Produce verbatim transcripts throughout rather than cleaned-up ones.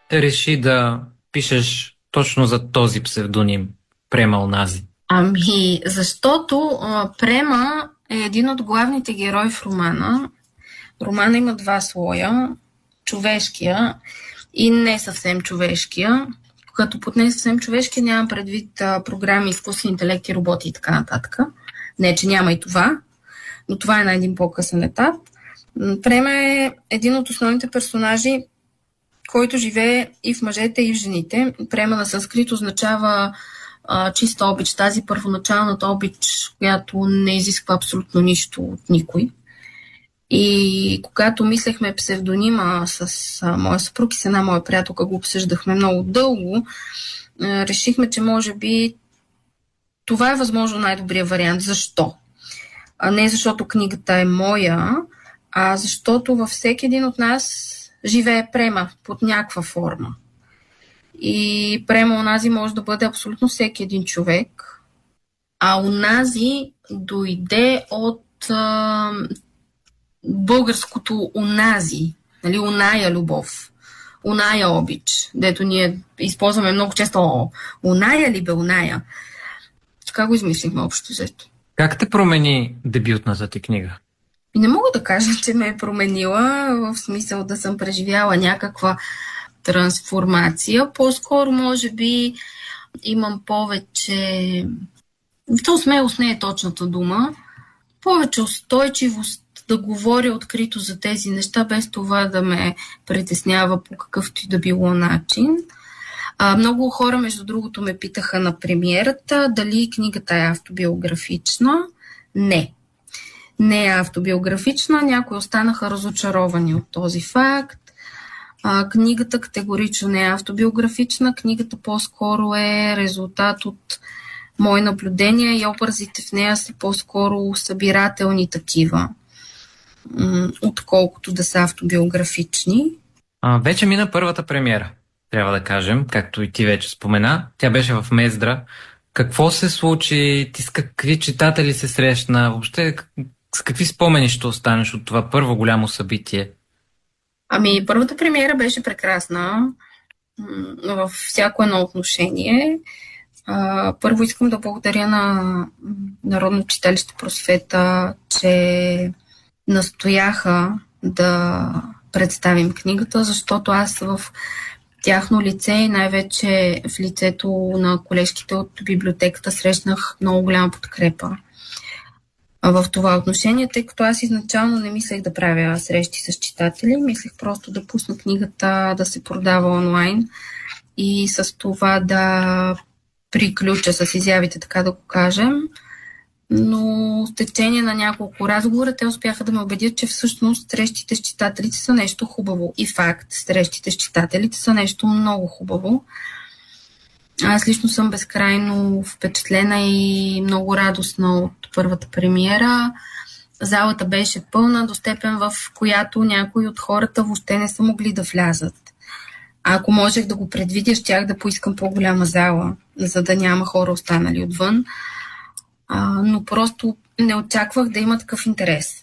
реши да пишеш точно за този псевдоним, Према Онази? Ами, защото а, Према е един от главните герои в романа. Романа има два слоя. Човешкия и не съвсем човешкия. Като под не съвсем човешкия нямам предвид а, програми, изкуствен интелект и роботи и така нататък. Не, че няма и това, но това е на един по-късен етап. Према е един от основните персонажи, който живее и в мъжете, и в жените. Према на санскрит означава а, чиста обич, тази първоначалната обич, която не изисква абсолютно нищо от никой. И когато мислехме псевдонима с а, моя съпруг и с една моя приятелка, го обсъждахме много дълго, а, решихме, че може би това е възможно най-добрият вариант. Защо? А не защото книгата е моя, а защото във всеки един от нас живее Према под някаква форма. И Према Онази може да бъде абсолютно всеки един човек, а Онази дойде от а, българското Онази, нали, оная любов, оная обич, дето ние използваме много често о, оная ли бе, оная. Така го измислихме общо взето. Как те промени дебютната ти книга? И не мога да кажа, че ме е променила, в смисъл да съм преживяла някаква трансформация. По-скоро, може би, имам повече... То смелост не е точната дума. Повече устойчивост да говоря открито за тези неща, без това да ме притеснява по какъвто и да било начин. А, много хора, между другото, ме питаха на премиерата дали книгата е автобиографична. Не. Не е автобиографична. Някои останаха разочаровани от този факт. А, книгата категорично не е автобиографична. Книгата по-скоро е резултат от мои наблюдения и образите в нея са по-скоро събирателни такива, отколкото да са автобиографични. А, вече мина първата премиера, трябва да кажем, както и ти вече спомена. Тя беше в Мездра. Какво се случи? Ти с какви читатели се срещна? Въобще, с какви спомени ще останеш от това първо голямо събитие? Ами, първата премиера беше прекрасна във всяко едно отношение. Първо искам да благодаря на Народно читалище Просвета, че настояха да представим книгата, защото аз в тяхно лице и най-вече в лицето на колежките от библиотеката срещнах много голяма подкрепа в това отношение, тъй като аз изначално не мислех да правя срещи с читатели, мислех просто да пусна книгата да се продава онлайн и с това да приключа с изявите, така да го кажем. Но в течение на няколко разговора те успяха да ме убедят, че всъщност срещите с читателите са нещо хубаво. И факт, срещите с читателите са нещо много хубаво. Аз лично съм безкрайно впечатлена и много радостна от първата премиера. Залата беше пълна до степен, в която някои от хората въобще не са могли да влязат. А ако можех да го предвидя, щях да поискам по-голяма зала, за да няма хора останали отвън. А, но просто не очаквах да има такъв интерес.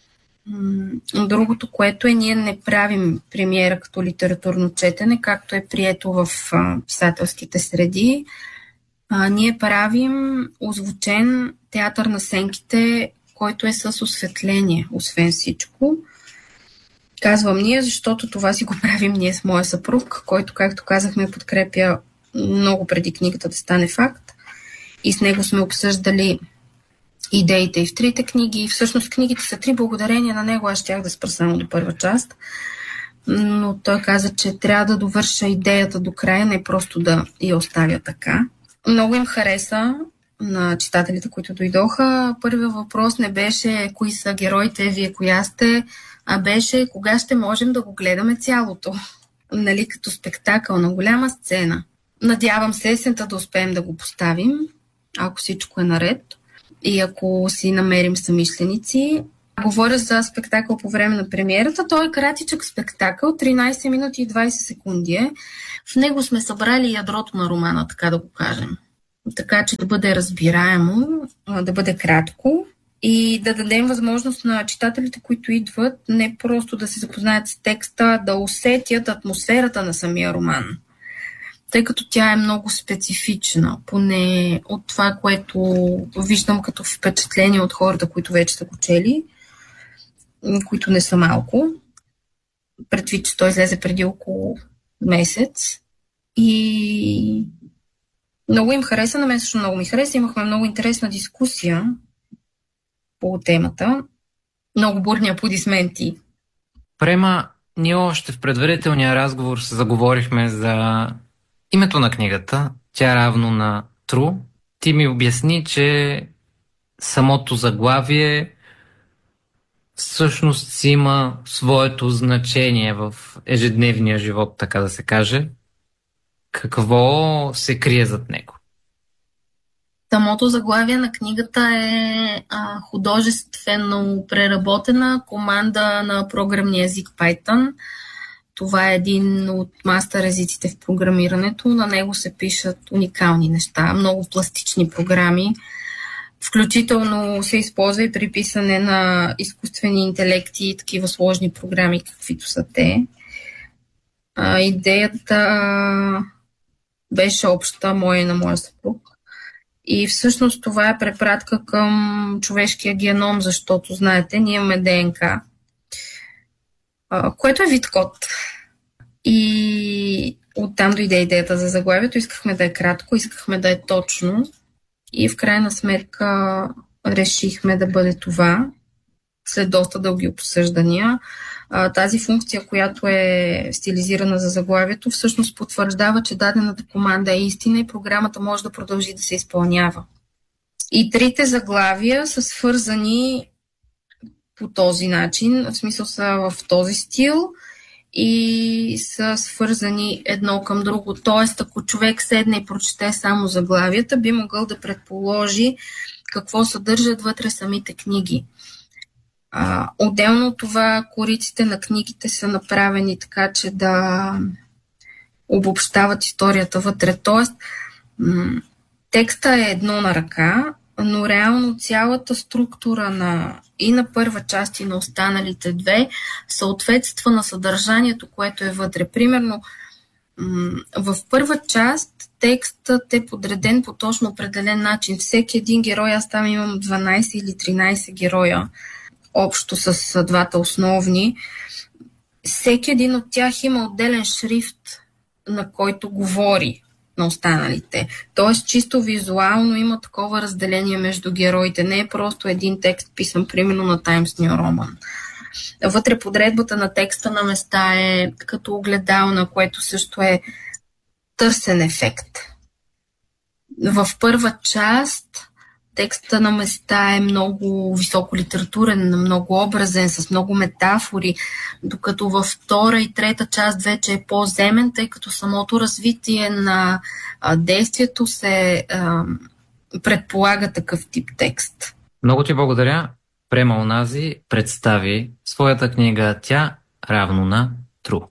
Другото, което е, ние не правим премиера като литературно четене, както е прието в а, писателските среди. А, ние правим озвучен театър на сенките, който е с осветление, освен всичко. Казвам ние, защото това си го правим ние с моя съпруг, който, както казахме, подкрепя много преди книгата да стане факт. И с него сме обсъждали идеите и в трите книги. Всъщност книгите са три, благодарения на него аз щях да спра само до първа част. Но той каза, че трябва да довърша идеята до края, не просто да я оставя така. Много им хареса на читателите, които дойдоха. Първият въпрос не беше кои са героите, вие коя сте, а беше кога ще можем да го гледаме цялото. Нали, като спектакъл на голяма сцена. Надявам се есента да успеем да го поставим, ако всичко е наред и ако си намерим съмишленици. Говоря за спектакъл по време на премиерата. Той е кратичък спектакъл, тринайсет минути и двайсет секунди. В него сме събрали ядрото на романа, така да го кажем. Така че да бъде разбираемо, да бъде кратко. и да дадем възможност на читателите, които идват, не просто да се запознаят с текста, да усетят атмосферата на самия роман. Тъй като тя е много специфична, поне от това, което виждам като впечатление от хората, които вече са го чели, които не са малко. Предвид, че той излезе преди около месец. И много им хареса, на мен също много ми хареса. Имахме много интересна дискусия по темата. Много бурни аплодисменти. Према, ние още в предварителния разговор се заговорихме за името на книгата. Тя е равно на True. Ти ми обясни, че самото заглавие всъщност си има своето значение в ежедневния живот, така да се каже. Какво се крие зад него? Самото заглавие на книгата е а, художествено преработена команда на програмния език Python. Това е един от мастер езиците в програмирането. На него се пишат уникални неща, много пластични програми. Включително се използва и при писане на изкуствени интелекти и такива сложни програми, каквито са те. А, идеята беше обща, моя и на моя съпруг. И всъщност това е препратка към човешкия геном, защото, знаете, ние имаме ДНК, което е вид код. И оттам дойде идеята за заглавието. Искахме да е кратко, искахме да е точно. И в крайна сметка решихме да бъде това, след доста дълги обсъждания. Тази функция, която е стилизирана за заглавието, всъщност потвърждава, че дадената команда е истина и програмата може да продължи да се изпълнява. И трите заглавия са свързани по този начин, в смисъл са в този стил и са свързани едно към друго. Тоест, ако човек седне и прочете само заглавията, би могъл да предположи какво съдържат вътре самите книги. А, отделно от това, кориците на книгите са направени така, че да обобщават историята вътре. Тоест, м- текста е едно на ръка, но реално цялата структура на и на първа част и на останалите две съответства на съдържанието, което е вътре. Примерно, м- в първа част текстът е подреден по точно определен начин. Всеки един герой, аз там имам дванайсет или тринайсет героя, общо с двата основни. Всеки един от тях има отделен шрифт, на който говори на останалите. Тоест, чисто визуално има такова разделение между героите. Не е просто един текст, писан примерно на Times New Roman. Вътре подредбата на текста на места е като огледална, което също е търсен ефект. В първа част текста на места е много високо литературен, много образен, с много метафори, докато във втора и трета част вече е по-земен, тъй като самото развитие на а, действието се а, предполага такъв тип текст. Много ти благодаря. Према Онази представи своята книга "Тя равно на True".